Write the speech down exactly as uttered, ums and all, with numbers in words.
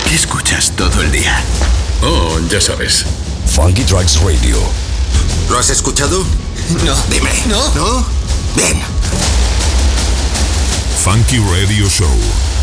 ¿Qué escuchas todo el día? Oh, ya sabes. Funky Tracks Radio. ¿Lo has escuchado? No. Dime. No. ¿No? Bien. Funky Radio Show.